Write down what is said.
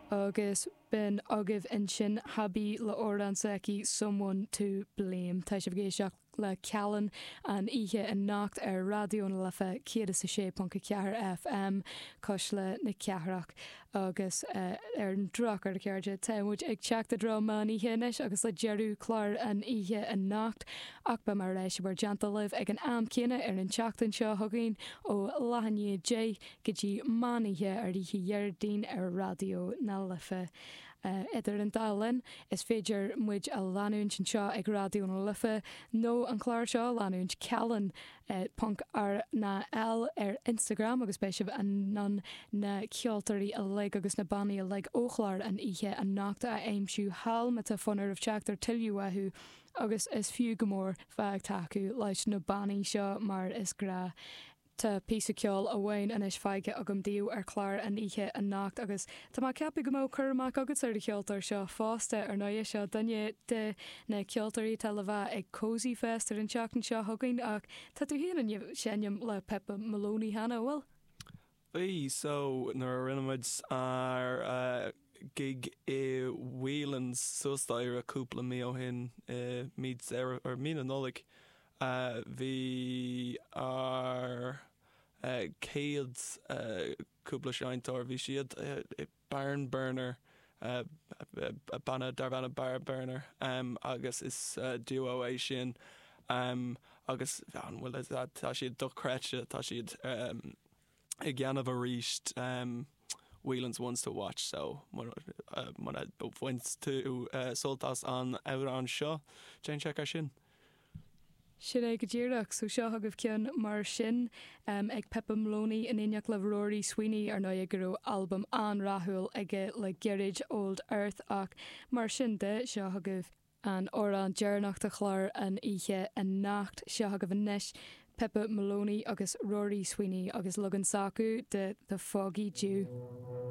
agus ben agah in sin habí le ordan seci someone to blame. Tá sé bhgéiseach le cealan an ihe in nacht ar radioúna lefa 106.4 FM cos le na cearach agus ar an drach ar ceirde teimúid ag teach a drama an ihe inis agus le Jerú Clár an ihe in nacht ach ba mar leis bar gentle live ag an am céine ar an teachtain seo thugainn ó Lahanní J gotí manithe ar ihe dheardín ar radio na lefa. Idir an dalin is féidir muid a lanúint an seo ag radioúna lefa nó an chláir seo lanúint cealan punk ar na L ar Instagram agus béisih an non na ceoltarí a le agus na bannaí a le óchláir an ihe an nachta a aimsú hall me a fonar of teachtar tiilú athú agus is fiú gomór feag taú leis na bannaí seo mar is gra. Tá písa ceol a bhhain an is feige agam díú ar chláir an ihe an nacht agus tá má ceappa go mó chumach agus ar de ceoltar seo fásta ar náide seo danne de na ceoltarí tal le bheith ag Cozy Fest ar an teachtain seo thugainn ach tá tú híanaan sénim le Peppa Maloney hana bhfuil? Bhí so nar rinnemuid ar gig I Whelan's sostair a cúpla mí ó hin míad ar mína nolig bhí ar céad cúpla seintar bhí siad barn burner dar bar burner agus is duo é sin agus bhfuil tá siad docréite tá siad ag gceanamh a ríist Whelan's ones to watch, so when I went to Soltas on Euron seo, Jane check sin. Sin é go ddíireach so seo agah ceann mar sin ag Peppa Maloney in ineach le Rory Sweeney ar ná gurú album an rathúil aige le Garage Old Earth ach mar sin de seo agah an órán dearnach de chláir an ihe an nacht seo agah an neis Peppa Maloney agus Rory Sweeney agus Logan Saku de The Foggy Dew.